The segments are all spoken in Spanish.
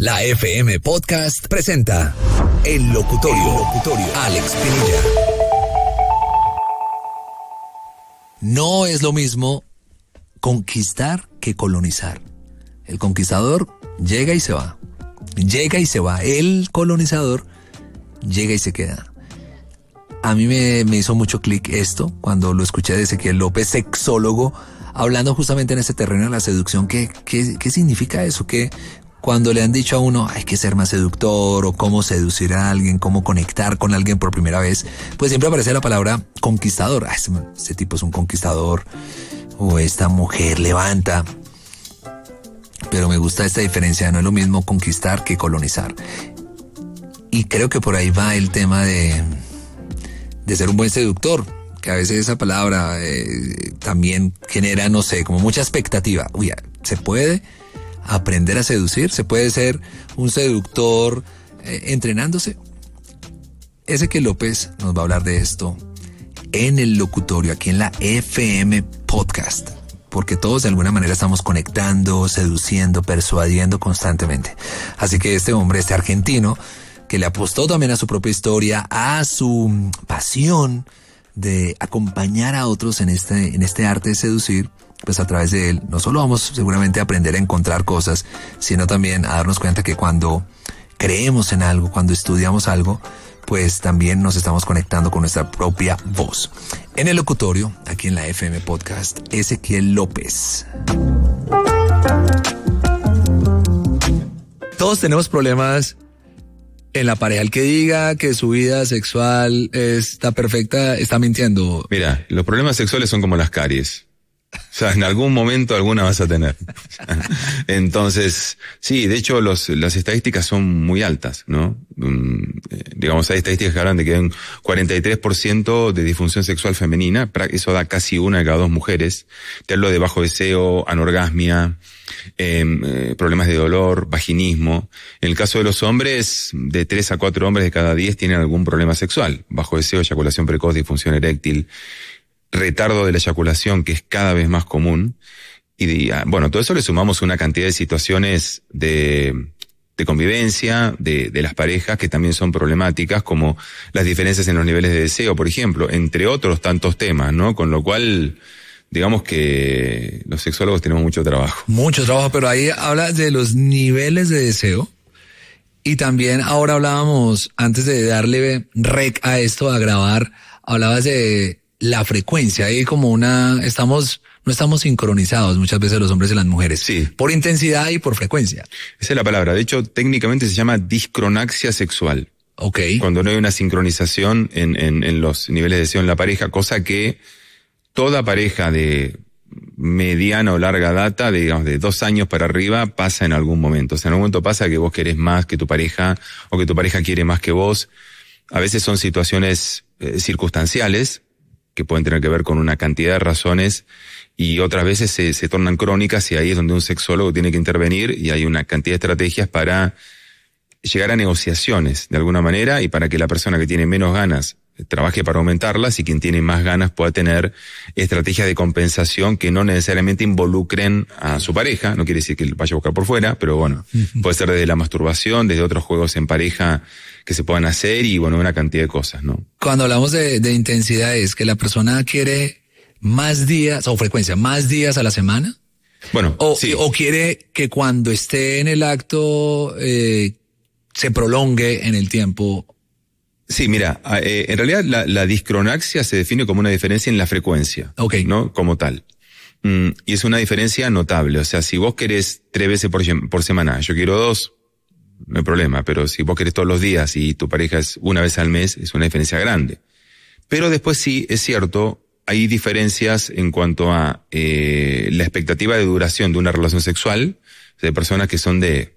La FM Podcast presenta El Locutorio. Alex Pinilla. No es lo mismo conquistar que colonizar. El conquistador llega y se va. El colonizador llega y se queda. A mí me hizo mucho clic esto cuando lo escuché de Ezequiel López, sexólogo, hablando justamente en ese terreno de la seducción. ¿Qué significa eso? Que cuando le han dicho a uno hay que ser más seductor, o cómo seducir a alguien, cómo conectar con alguien por primera vez, pues siempre aparece la palabra conquistador. Este tipo es un conquistador, o esta mujer levanta. Pero me gusta esta diferencia, no es lo mismo conquistar que colonizar. Y creo que por ahí va el tema de ser un buen seductor, que a veces esa palabra también genera, no sé, como mucha expectativa. Uy, ¿se puede aprender a seducir? ¿Se puede ser un seductor entrenándose? Ezequiel López nos va a hablar de esto en El Locutorio, aquí en la FM Podcast, porque todos de alguna manera estamos conectando, seduciendo, persuadiendo constantemente. Así que este hombre, este argentino, que le apostó también a su propia historia, a su pasión de acompañar a otros en este arte de seducir, pues a través de él no solo vamos seguramente a aprender a encontrar cosas, sino también a darnos cuenta que cuando creemos en algo, cuando estudiamos algo, pues también nos estamos conectando con nuestra propia voz. En El Locutorio, aquí en la FM Podcast, Ezequiel López. Todos tenemos problemas en la pareja. El que diga que su vida sexual está perfecta está mintiendo. Mira, los problemas sexuales son como las caries. O sea, en algún momento alguna vas a tener. Entonces, sí, de hecho las estadísticas son muy altas, ¿no? Digamos, hay estadísticas que hablan de que hay un 43% de disfunción sexual femenina. Eso da casi una de cada dos mujeres. Te hablo de bajo deseo, anorgasmia, problemas de dolor, vaginismo. En el caso de los hombres, de 3 a 4 hombres de cada 10 tienen algún problema sexual. Bajo deseo, eyaculación precoz, disfunción eréctil, retardo de la eyaculación, que es cada vez más común. Y bueno, todo eso le sumamos una cantidad de situaciones de convivencia, de las parejas, que también son problemáticas, como las diferencias en los niveles de deseo, por ejemplo, entre otros tantos temas, ¿no? Con lo cual, digamos que los sexólogos tenemos mucho trabajo. Mucho trabajo, pero ahí habla de los niveles de deseo. Y también ahora hablábamos, antes de darle rec a esto, a grabar, hablabas de la frecuencia. Ahí como no estamos sincronizados muchas veces los hombres y las mujeres. Sí. Por intensidad y por frecuencia. Esa es la palabra. De hecho, técnicamente se llama discronaxia sexual. Ok. Cuando no hay una sincronización en los niveles de deseo en la pareja, cosa que toda pareja de mediana o larga data, digamos de 2 años para arriba, pasa en algún momento. O sea, en algún momento pasa que vos querés más que tu pareja, o que tu pareja quiere más que vos. A veces son situaciones circunstanciales, que pueden tener que ver con una cantidad de razones, y otras veces se tornan crónicas, y ahí es donde un sexólogo tiene que intervenir, y hay una cantidad de estrategias para llegar a negociaciones de alguna manera, y para que la persona que tiene menos ganas trabaje para aumentarlas, y quien tiene más ganas pueda tener estrategias de compensación que no necesariamente involucren a su pareja. No quiere decir que vaya a buscar por fuera, pero bueno, puede ser desde la masturbación, desde otros juegos en pareja que se puedan hacer, y bueno, una cantidad de cosas, ¿no? Cuando hablamos de intensidad, ¿es que la persona quiere más días, o frecuencia, más días a la semana? Bueno, sí. O quiere que cuando esté en el acto se prolongue en el tiempo. Sí, mira, en realidad la discronaxia se define como una diferencia en la frecuencia, okay, ¿no? Como tal. Y es una diferencia notable. O sea, si vos querés 3 veces por semana, yo quiero 2, no hay problema. Pero si vos querés todos los días y tu pareja es 1 vez al mes, es una diferencia grande. Pero después sí, es cierto, hay diferencias en cuanto a la expectativa de duración de una relación sexual. O sea, de personas que son de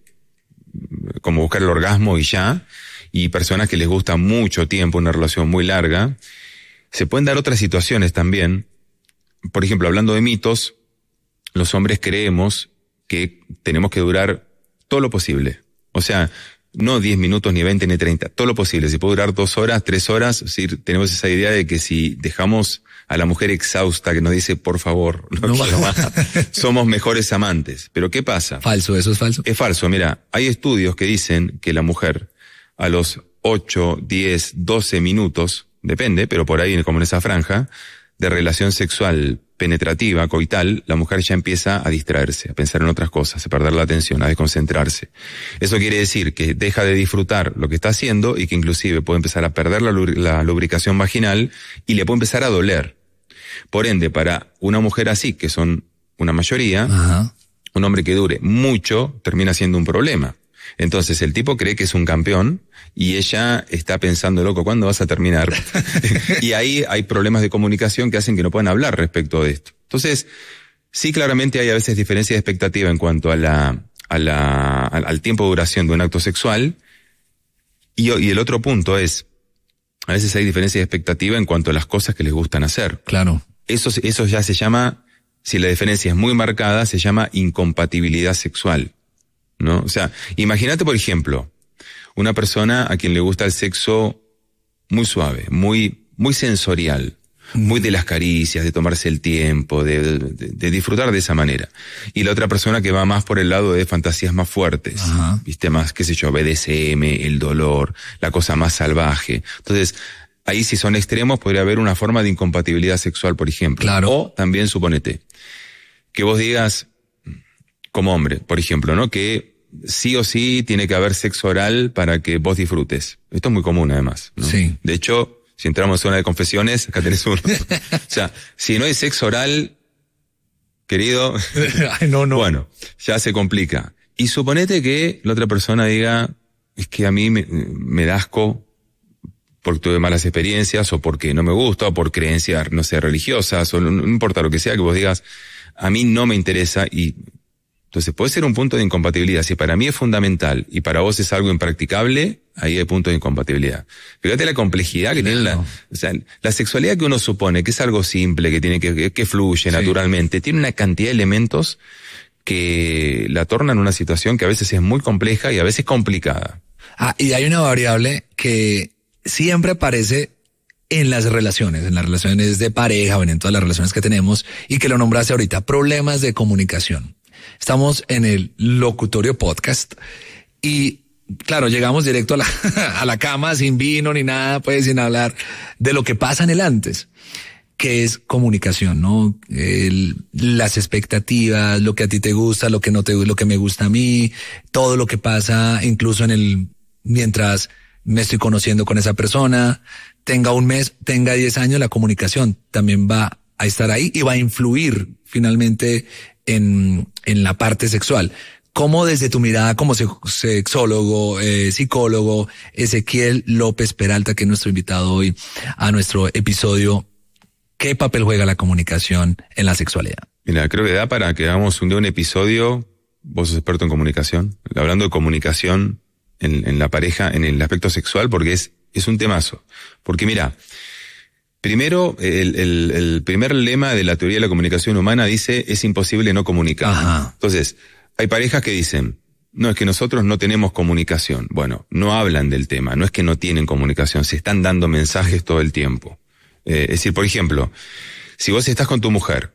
como buscar el orgasmo y ya, y personas que les gusta mucho tiempo, una relación muy larga. Se pueden dar otras situaciones también. Por ejemplo, hablando de mitos, los hombres creemos que tenemos que durar todo lo posible. O sea, no 10 minutos, ni 20, ni 30, todo lo posible. Si puede durar 2 horas, 3 horas, es decir, tenemos esa idea de que si dejamos a la mujer exhausta que nos dice, por favor, no quiero más, somos mejores amantes. Pero ¿qué pasa? Falso, eso es falso. Es falso, mira, hay estudios que dicen que la mujer a los 8, 10, 12 minutos, depende, pero por ahí como en esa franja, de relación sexual penetrativa, coital, la mujer ya empieza a distraerse, a pensar en otras cosas, a perder la atención, a desconcentrarse. Eso quiere decir que deja de disfrutar lo que está haciendo y que inclusive puede empezar a perder la lubricación vaginal y le puede empezar a doler. Por ende, para una mujer así, que son una mayoría, Ajá. un hombre que dure mucho termina siendo un problema. Entonces el tipo cree que es un campeón y ella está pensando, loco, ¿cuándo vas a terminar? Y ahí hay problemas de comunicación que hacen que no puedan hablar respecto de esto. Entonces, sí, claramente hay a veces diferencia de expectativa en cuanto al tiempo de duración de un acto sexual. Y el otro punto es, a veces hay diferencia de expectativa en cuanto a las cosas que les gustan hacer. Claro. Eso ya se llama, si la diferencia es muy marcada, se llama incompatibilidad sexual, ¿no? O sea, imagínate, por ejemplo, una persona a quien le gusta el sexo muy suave, muy sensorial, muy de las caricias, de tomarse el tiempo, de disfrutar de esa manera. Y la otra persona que va más por el lado de fantasías más fuertes, Ajá. viste, más, qué sé yo, BDSM, el dolor, la cosa más salvaje. Entonces, ahí si son extremos podría haber una forma de incompatibilidad sexual, por ejemplo. Claro. O también suponete que vos digas, como hombre, por ejemplo, ¿no? Que sí o sí tiene que haber sexo oral para que vos disfrutes. Esto es muy común además, ¿no? Sí. De hecho, si entramos en zona de confesiones, acá tenés uno. O sea, si no hay sexo oral, querido, Ay, no. bueno, ya se complica. Y suponete que la otra persona diga, es que a mí me da asco porque tuve malas experiencias, o porque no me gusta, o por creencias, no sé, religiosas, o no importa lo que sea, que vos digas, a mí no me interesa. Y entonces puede ser un punto de incompatibilidad. Si para mí es fundamental y para vos es algo impracticable, ahí hay punto de incompatibilidad. Fíjate la complejidad que tiene o sea, la sexualidad que uno supone que es algo simple, que tiene que fluye naturalmente, tiene una cantidad de elementos que la tornan una situación que a veces es muy compleja y a veces complicada. Ah, y hay una variable que siempre aparece en las relaciones de pareja o en todas las relaciones que tenemos, y que lo nombraste ahorita, problemas de comunicación. Estamos en el Locutorio Podcast y claro, llegamos directo a la cama sin vino ni nada, pues sin hablar de lo que pasa en el antes, que es comunicación, ¿no? Las expectativas, lo que a ti te gusta, lo que no te gusta, lo que me gusta a mí, todo lo que pasa incluso mientras me estoy conociendo con esa persona, tenga un mes, tenga 10 años, la comunicación también va a estar ahí y va a influir finalmente en la parte sexual. ¿Cómo desde tu mirada como sexólogo, psicólogo, Ezequiel López Peralta, que es nuestro invitado hoy a nuestro episodio, qué papel juega la comunicación en la sexualidad? Mira, creo que da para que hagamos un episodio, vos sos experto en comunicación, hablando de comunicación en la pareja, en el aspecto sexual, porque es un temazo. Porque mira, primero, el primer lema de la teoría de la comunicación humana dice, es imposible no comunicar. Ajá. Entonces, hay parejas que dicen, no, es que nosotros no tenemos comunicación. Bueno, no hablan del tema, no es que no tienen comunicación, se están dando mensajes todo el tiempo. Es decir, por ejemplo, si vos estás con tu mujer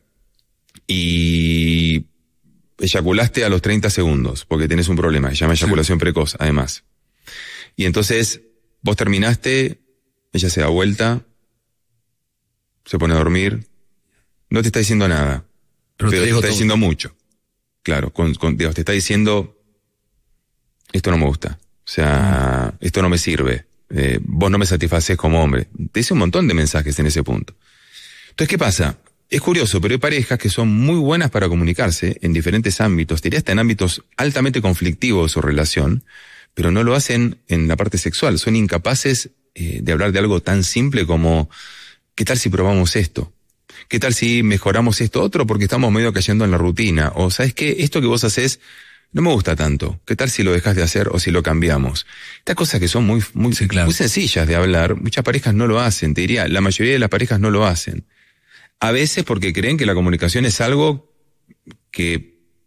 y eyaculaste a los 30 segundos, porque tenés un problema, se llama eyaculación precoz, además. Y entonces, vos terminaste, ella se da vuelta, se pone a dormir, no te está diciendo nada, pero te está diciendo mucho. Claro, Dios, te está diciendo, esto no me gusta, o sea, esto no me sirve, vos no me satisfaces como hombre. Te dice un montón de mensajes en ese punto. Entonces, ¿qué pasa? Es curioso, pero hay parejas que son muy buenas para comunicarse en diferentes ámbitos, diría hasta en ámbitos altamente conflictivos de su relación, pero no lo hacen en la parte sexual. Son incapaces de hablar de algo tan simple como, ¿qué tal si probamos esto? ¿Qué tal si mejoramos esto otro porque estamos medio cayendo en la rutina? O, ¿sabes qué? Esto que vos haces no me gusta tanto. ¿Qué tal si lo dejas de hacer o si lo cambiamos? Estas cosas que son muy sencillas de hablar, muchas parejas no lo hacen. Te diría, la mayoría de las parejas no lo hacen. A veces porque creen que la comunicación es algo que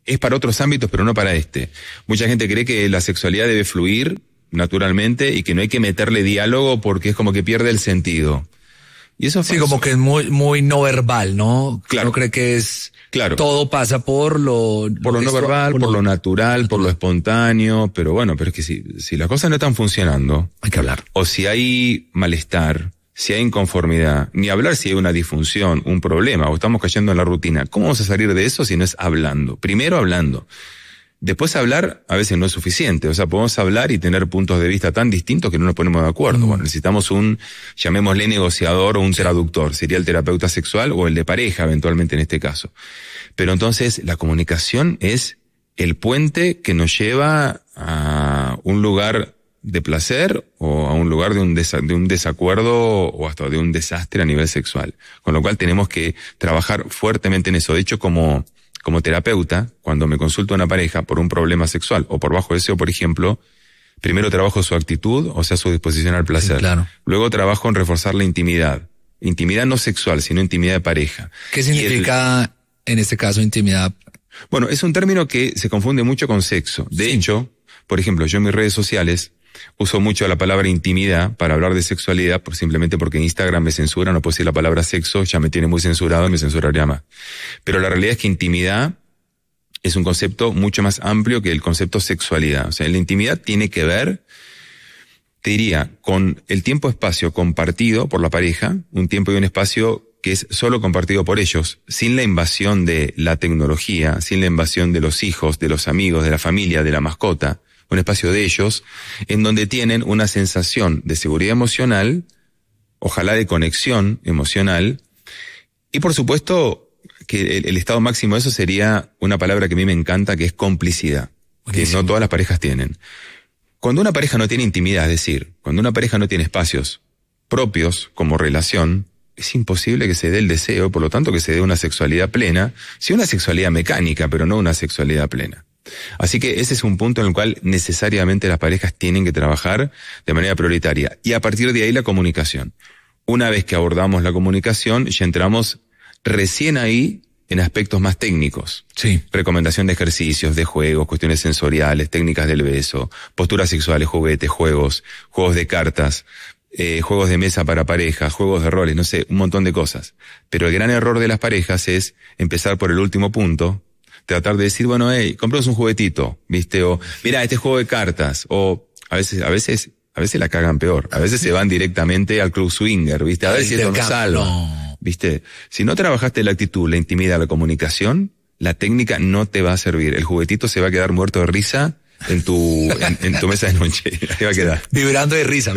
es para otros ámbitos, pero no para este. Mucha gente cree que la sexualidad debe fluir naturalmente y que no hay que meterle diálogo porque es como que pierde el sentido. Y eso es Sí, falso. como que es muy no verbal, ¿no? Claro. Uno cree que es... Claro. Todo pasa por lo no verbal, por lo natural, por lo espontáneo, pero bueno, pero es que si las cosas no están funcionando, Hay que hablar. o si hay malestar, si hay inconformidad, ni hablar si hay una disfunción, un problema, o estamos cayendo en la rutina, ¿cómo vamos a salir de eso si no es hablando? Primero hablando. Después hablar a veces no es suficiente, o sea, podemos hablar y tener puntos de vista tan distintos que no nos ponemos de acuerdo. Bueno, necesitamos un, llamémosle negociador o un traductor, sería el terapeuta sexual o el de pareja eventualmente en este caso. Pero entonces la comunicación es el puente que nos lleva a un lugar de placer o a un lugar de un desacuerdo o hasta de un desastre a nivel sexual. Con lo cual tenemos que trabajar fuertemente en eso. De hecho, como terapeuta, cuando me consulto a una pareja por un problema sexual o por bajo deseo, por ejemplo, primero trabajo su actitud, o sea, su disposición al placer. Sí, claro. Luego trabajo en reforzar la intimidad. Intimidad no sexual, sino intimidad de pareja. ¿Qué significa, en este caso, intimidad? Bueno, es un término que se confunde mucho con sexo. De hecho, por ejemplo, yo en mis redes sociales uso mucho la palabra intimidad para hablar de sexualidad, simplemente porque en Instagram me censura, no puedo decir la palabra sexo, ya me tiene muy censurado y me censuraría más. Pero la realidad es que intimidad es un concepto mucho más amplio que el concepto sexualidad. O sea, la intimidad tiene que ver, te diría, con el tiempo-espacio compartido por la pareja, un tiempo y un espacio que es solo compartido por ellos, sin la invasión de la tecnología, sin la invasión de los hijos, de los amigos, de la familia, de la mascota, un espacio de ellos, en donde tienen una sensación de seguridad emocional, ojalá de conexión emocional, y por supuesto que el estado máximo de eso sería una palabra que a mí me encanta, que es complicidad, que no todas las parejas tienen. Cuando una pareja no tiene intimidad, es decir, cuando una pareja no tiene espacios propios como relación, es imposible que se dé el deseo, por lo tanto que se dé una sexualidad plena, sí una sexualidad mecánica, pero no una sexualidad plena. Así que ese es un punto en el cual necesariamente las parejas tienen que trabajar de manera prioritaria. Y a partir de ahí la comunicación. Una vez que abordamos la comunicación, ya entramos recién ahí en aspectos más técnicos. Sí. Recomendación de ejercicios, de juegos, cuestiones sensoriales, técnicas del beso, posturas sexuales, juguetes, juegos de cartas, juegos de mesa para parejas, juegos de roles, no sé, un montón de cosas. Pero el gran error de las parejas es empezar por el último punto, tratar de decir, bueno, compramos un juguetito, ¿viste? O, mira, este juego de cartas. O, a veces la cagan peor. A veces se van directamente al club swinger, ¿viste? A ver si esto nos salva. No. ¿Viste? Si no trabajaste la actitud, la intimidad, la comunicación, la técnica no te va a servir. El juguetito se va a quedar muerto de risa en tu mesa de noche. Ahí va a quedar. Vibrando de risa.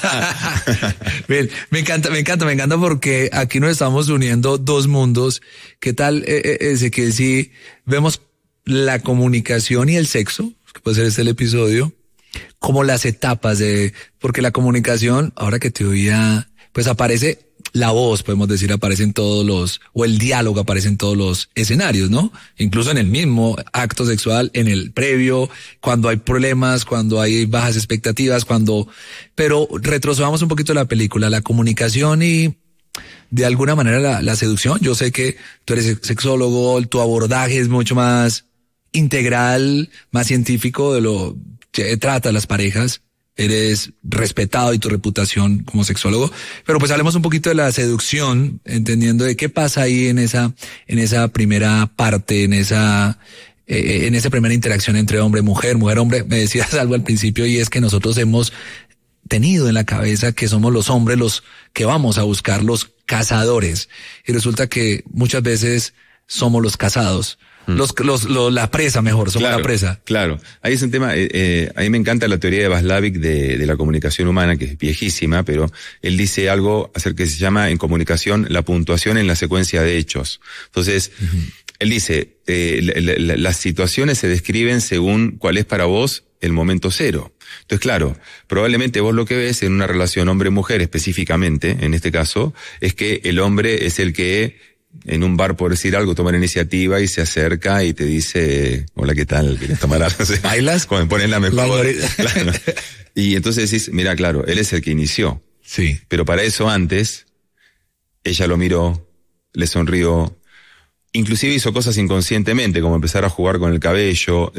Bien, me encanta porque aquí nos estamos uniendo dos mundos. ¿Qué tal ese que si vemos la comunicación y el sexo, que puede ser este el episodio, como las etapas porque la comunicación, ahora que te oía, pues aparece la voz, podemos decir, aparece en o el diálogo aparece en todos los escenarios, ¿no? Incluso en el mismo acto sexual, en el previo, cuando hay problemas, cuando hay bajas expectativas, pero retrocedamos un poquito la película, la comunicación y de alguna manera la seducción. Yo sé que tú eres sexólogo, tu abordaje es mucho más integral, más científico de lo que trata las parejas. Eres respetado y tu reputación como sexólogo, pero pues hablemos un poquito de la seducción, entendiendo de qué pasa ahí en esa primera parte, en esa primera interacción entre hombre, mujer, hombre. Me decías algo al principio y es que nosotros hemos tenido en la cabeza que somos los hombres los que vamos a buscar los cazadores y resulta que muchas veces somos los cazados. La presa mejor, somos la presa. Claro, ahí es un tema, a mí me encanta la teoría de Václavic de la comunicación humana, que es viejísima, pero él dice algo acerca que se llama en comunicación la puntuación en la secuencia de hechos. Entonces, él dice, las situaciones se describen según cuál es para vos el momento cero. Entonces, claro, probablemente vos lo que ves en una relación hombre-mujer específicamente, en este caso, es que el hombre es el que en un bar, por decir algo, toma la iniciativa y se acerca y te dice, hola, ¿qué tal? ¿Quieres tomar algo? ¿Bailas? Como me ponen la mejor. Claro. Y entonces decís, mira, claro, él es el que inició. Sí. Pero para eso antes, ella lo miró, le sonrió, inclusive hizo cosas inconscientemente, como empezar a jugar con el cabello,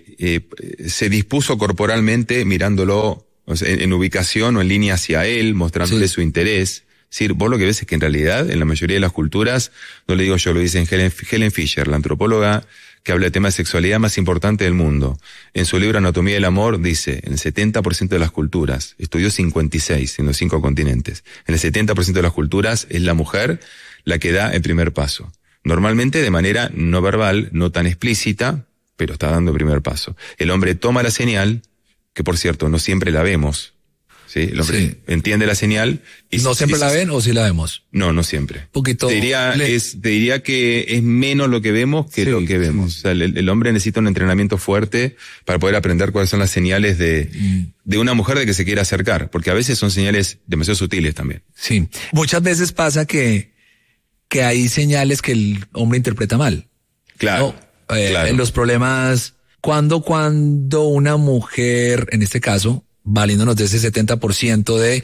se dispuso corporalmente mirándolo, o sea, en ubicación o en línea hacia él, mostrándole su interés. Es decir, vos lo que ves es que en realidad, en la mayoría de las culturas, no le digo yo, lo dice Helen Fisher, la antropóloga que habla de temas de sexualidad más importante del mundo. En su libro Anatomía del Amor dice, en el 70% de las culturas, estudió 56 en los 5 continentes, en el 70% de las culturas es la mujer la que da el primer paso. Normalmente de manera no verbal, no tan explícita, pero está dando el primer paso. El hombre toma la señal, que por cierto, no siempre la vemos. ¿Sí? El hombre entiende la señal. Y ¿No siempre la ven o sí la vemos? No siempre. Poquito te diría que es menos lo que vemos que lo que vemos. O sea, el hombre necesita un entrenamiento fuerte para poder aprender cuáles son las señales de una mujer de que se quiere acercar, porque a veces son señales demasiado sutiles también. Sí. Muchas veces pasa que hay señales que el hombre interpreta mal. Claro. ¿No? Claro. En los problemas, cuando una mujer, en este caso, valiéndonos de ese 70%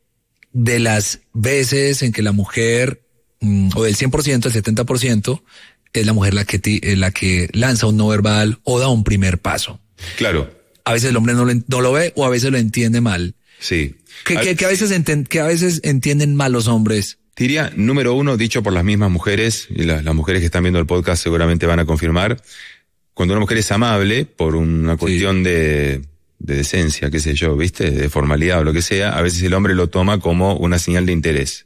de las veces en que la mujer, o del 100%, el 70%, es la mujer la que lanza un no verbal o da un primer paso. Claro. A veces el hombre no lo ve o a veces lo entiende mal. Sí. Que a veces entienden mal los hombres. Diría, número 1, dicho por las mismas mujeres, y las mujeres que están viendo el podcast seguramente van a confirmar, cuando una mujer es amable, por una cuestión de decencia, qué sé yo, ¿viste? De formalidad o lo que sea, a veces el hombre lo toma como una señal de interés.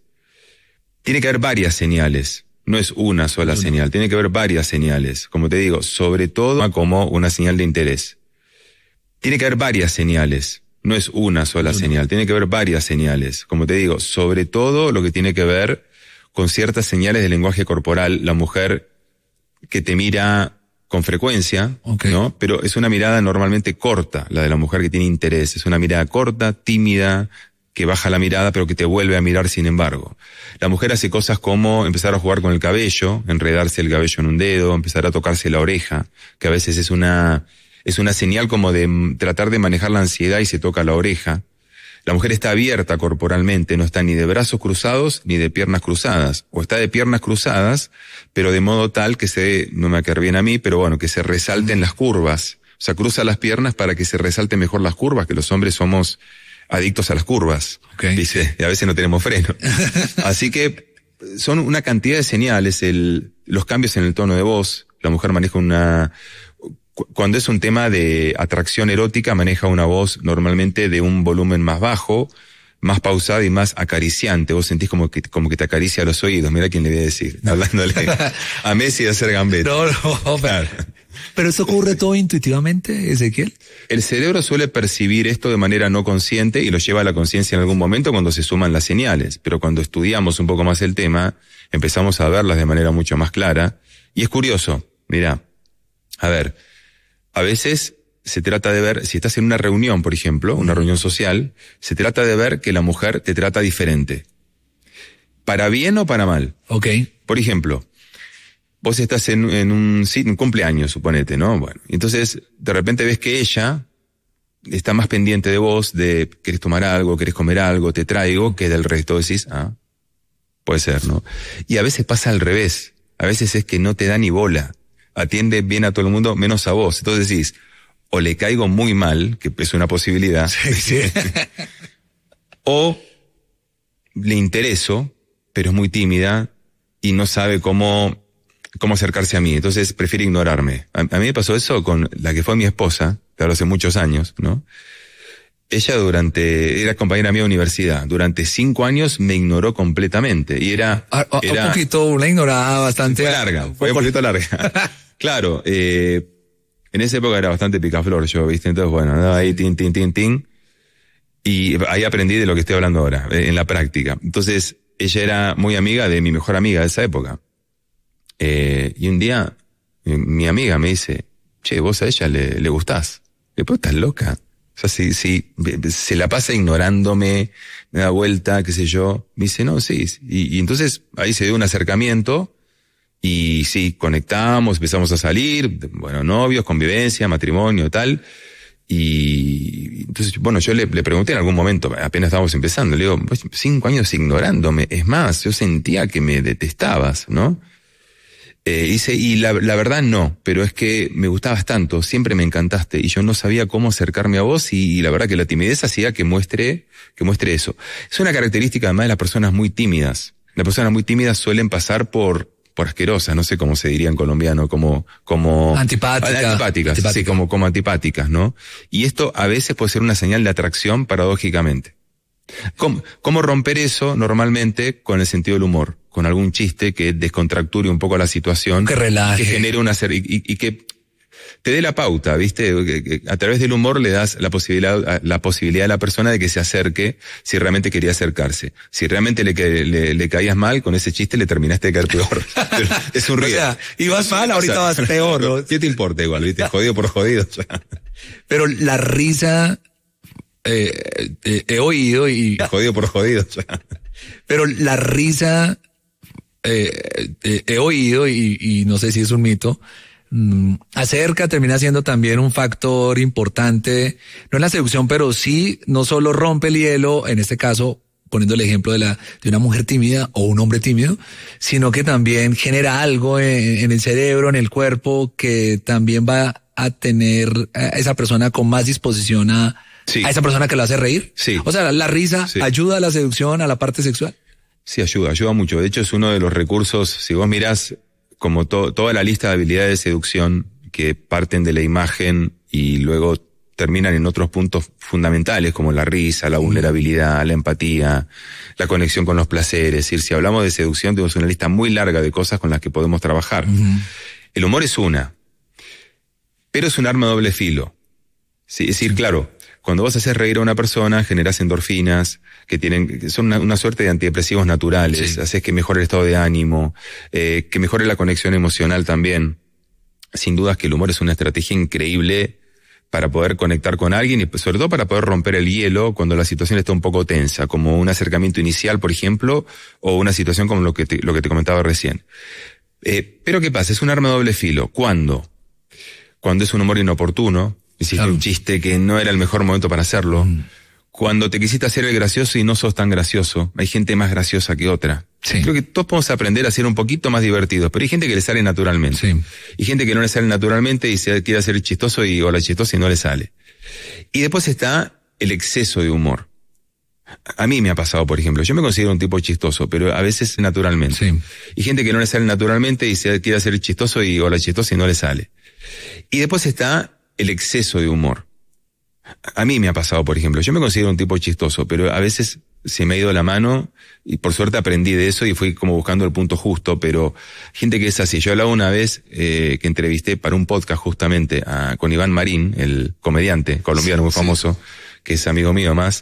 Tiene que haber varias señales, no es una sola señal, tiene que haber varias señales, como te digo, sobre todo como una señal de interés. Tiene que haber varias señales, no es una sola señal, tiene que haber varias señales, como te digo, sobre todo lo que tiene que ver con ciertas señales de lenguaje corporal, la mujer que te mira con frecuencia, ¿no? Pero es una mirada normalmente corta, la de la mujer que tiene interés. Es una mirada corta, tímida, que baja la mirada pero que te vuelve a mirar sin embargo. La mujer hace cosas como empezar a jugar con el cabello, enredarse el cabello en un dedo, empezar a tocarse la oreja, que a veces es una señal como de tratar de manejar la ansiedad y se toca la oreja. La mujer está abierta corporalmente, no está ni de brazos cruzados ni de piernas cruzadas. O está de piernas cruzadas, pero de modo tal que no me va a quedar bien a mí, pero bueno, que se resalten las curvas. O sea, cruza las piernas para que se resalten mejor las curvas, que los hombres somos adictos a las curvas. Dice, y a veces no tenemos freno. Así que son una cantidad de señales, los cambios en el tono de voz. La mujer maneja cuando es un tema de atracción erótica, maneja una voz normalmente de un volumen más bajo, más pausada y más acariciante. Vos sentís como que te acaricia los oídos. Mira quién le voy a decir, hablándole a Messi de hacer gambeta. No, claro. Pero esto ocurre todo intuitivamente, Ezequiel. El cerebro suele percibir esto de manera no consciente y lo lleva a la conciencia en algún momento cuando se suman las señales. Pero cuando estudiamos un poco más el tema, empezamos a verlas de manera mucho más clara. Y es curioso, mira, a veces se trata de ver, si estás en una reunión, por ejemplo, una reunión social, se trata de ver que la mujer te trata diferente. ¿Para bien o para mal? Por ejemplo, vos estás en un cumpleaños, suponete, ¿no? Bueno, entonces de repente ves que ella está más pendiente de vos, de querés tomar algo, querés comer algo, te traigo, que del resto. Decís, puede ser, ¿no? Y a veces pasa al revés. A veces es que no te da ni bola. Atiende bien a todo el mundo, menos a vos. Entonces decís, o le caigo muy mal, que es una posibilidad, sí. O le intereso, pero es muy tímida y no sabe cómo acercarse a mí, entonces prefiere ignorarme. A mí me pasó eso con la que fue mi esposa, claro, hace muchos años, ¿no? Ella era compañera mía de universidad, durante 5 años me ignoró completamente y era un poquito, una ignorada bastante fue un poquito larga. Claro, en esa época era bastante picaflor yo, ¿viste? Entonces, bueno, andaba ahí, tin. Y ahí aprendí de lo que estoy hablando ahora, en la práctica. Entonces, ella era muy amiga de mi mejor amiga de esa época. Y un día, mi amiga me dice, che, vos a ella le gustás. Después estás loca. O sea, si se la pasa ignorándome, me da vuelta, qué sé yo. Me dice, no, sí. Y entonces ahí se dio un acercamiento. Y sí, conectamos, empezamos a salir, bueno, novios, convivencia, matrimonio, tal. Y entonces, bueno, yo le pregunté en algún momento, apenas estábamos empezando, le digo, 5 años ignorándome. Es más, yo sentía que me detestabas, ¿no? Y la verdad no, pero es que me gustabas tanto, siempre me encantaste y yo no sabía cómo acercarme a vos y la verdad que la timidez hacía que muestre eso. Es una característica además de las personas muy tímidas. Las personas muy tímidas suelen pasar por asquerosas, no sé cómo se diría en colombiano, como antipáticas, sí, como antipáticas, ¿no? Y esto a veces puede ser una señal de atracción paradójicamente. ¿Cómo romper eso normalmente con el sentido del humor? Con algún chiste que descontracture un poco la situación. Que relaje. Que genere y que te dé la pauta, ¿viste? A través del humor le das la posibilidad a la persona de que se acerque si realmente quería acercarse. Si realmente le caías mal, con ese chiste le terminaste de caer peor. Es un riesgo. O sea, ibas mal, ahorita vas peor, ¿no? ¿Qué te importa igual, viste? Jodido por jodido. Pero la risa, he oído y... Jodido por jodido. Pero la risa, he oído y no sé si es un mito, termina siendo también un factor importante, no en la seducción, pero sí, no solo rompe el hielo, en este caso, poniendo el ejemplo de una mujer tímida o un hombre tímido, sino que también genera algo en el cerebro, en el cuerpo, que también va a tener a esa persona con más disposición a esa persona que lo hace reír. Sí. O sea, la risa ayuda a la seducción, a la parte sexual. Sí, ayuda mucho. De hecho, es uno de los recursos, si vos mirás como toda la lista de habilidades de seducción que parten de la imagen y luego terminan en otros puntos fundamentales como la risa, la vulnerabilidad, la empatía, la conexión con los placeres. Es decir, si hablamos de seducción tenemos una lista muy larga de cosas con las que podemos trabajar. El humor es una, pero es un arma de doble filo. Sí, es decir, claro, cuando vos haces reír a una persona, generás endorfinas, que son una suerte de antidepresivos naturales, haces que mejore el estado de ánimo, que mejore la conexión emocional también. Sin dudas que el humor es una estrategia increíble para poder conectar con alguien y sobre todo para poder romper el hielo cuando la situación está un poco tensa, como un acercamiento inicial, por ejemplo, o una situación como lo que te comentaba recién. Pero ¿qué pasa? Es un arma de doble filo. ¿Cuándo? Cuando es un humor inoportuno, hiciste un chiste que no era el mejor momento para hacerlo. Cuando te quisiste hacer el gracioso y no sos tan gracioso. Hay gente más graciosa que otra. Sí. Creo que todos podemos aprender a ser un poquito más divertidos, pero hay gente que le sale naturalmente. Sí. Y gente que no le sale naturalmente y se quiere hacer chistoso o la chistosa y no le sale. Y después está el exceso de humor. A mí me ha pasado, por ejemplo, yo me considero un tipo chistoso, pero a veces naturalmente. Sí. Y gente que no le sale naturalmente y se quiere hacer chistoso o la chistosa y no le sale. Y después está el exceso de humor. A mí me ha pasado, por ejemplo, yo me considero un tipo chistoso, pero a veces se me ha ido la mano y por suerte aprendí de eso y fui como buscando el punto justo, pero gente que es así. Yo hablaba una vez que entrevisté para un podcast justamente con Iván Marín, el comediante colombiano muy famoso, que es amigo mío más,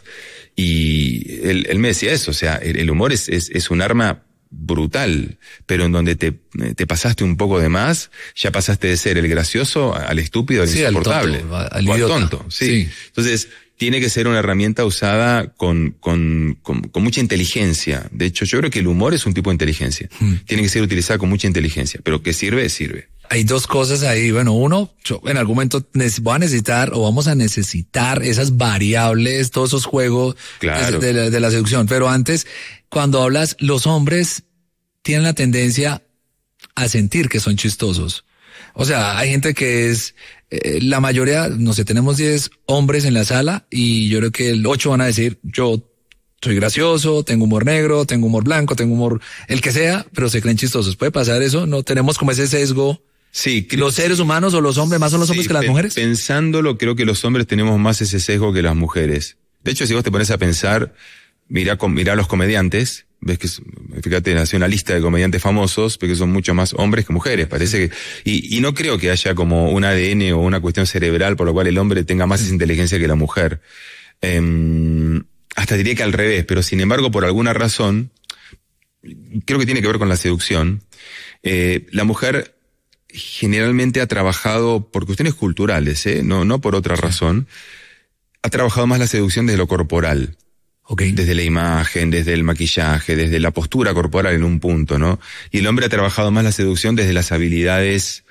y él me decía eso, o sea, el humor es un arma brutal, pero en donde te pasaste un poco de más, ya pasaste de ser el gracioso al estúpido, al insoportable, al tonto. Sí. Entonces, tiene que ser una herramienta usada con mucha inteligencia. De hecho, yo creo que el humor es un tipo de inteligencia. Tiene que ser utilizado con mucha inteligencia, pero que sirve. Hay dos cosas ahí. Bueno, uno, yo en algún momento vamos a necesitar esas variables, todos esos juegos de la seducción. Pero antes, cuando hablas, los hombres tienen la tendencia a sentir que son chistosos. O sea, hay gente que es, la mayoría, no sé, tenemos 10 hombres en la sala y yo creo que el 8 van a decir, yo soy gracioso, tengo humor negro, tengo humor blanco, tengo humor, el que sea, pero se creen chistosos. ¿Puede pasar eso? ¿No tenemos como ese sesgo? Sí. ¿Los seres humanos o los hombres más son los hombres que las mujeres? Pensándolo, creo que los hombres tenemos más ese sesgo que las mujeres. De hecho, si vos te pones a pensar, mirá a los comediantes, ves que, fíjate, hace una lista de comediantes famosos, porque son mucho más hombres que mujeres, parece que, y no creo que haya como un ADN o una cuestión cerebral por lo cual el hombre tenga más esa inteligencia que la mujer. Hasta diría que al revés, pero sin embargo, por alguna razón, creo que tiene que ver con la seducción. La mujer generalmente ha trabajado por cuestiones culturales, no por otra razón, ha trabajado más la seducción desde lo corporal. Okay. Desde la imagen, desde el maquillaje, desde la postura corporal en un punto, ¿no? Y el hombre ha trabajado más la seducción desde las habilidades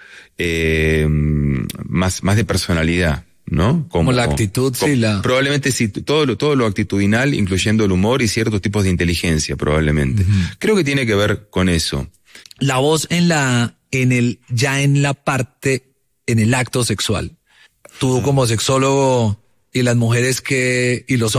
más de personalidad, ¿no? Como la actitud, probablemente sí, todo lo actitudinal, incluyendo el humor y ciertos tipos de inteligencia, probablemente. Creo que tiene que ver con eso. La voz en la ya en la parte, en el acto sexual. Tú como sexólogo y las mujeres y los